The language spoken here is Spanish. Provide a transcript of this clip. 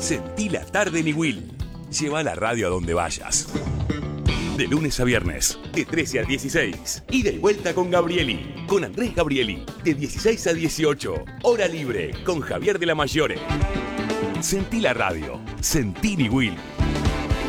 Sentí la tarde en Will. Lleva la radio a donde vayas. De lunes a viernes, de 13 a 16. Ida y vuelta con Gabrieli. Con Andrés Gabrieli. De 16 a 18. Hora libre con Javier de la Mayore. Sentí la radio. Sentí Will.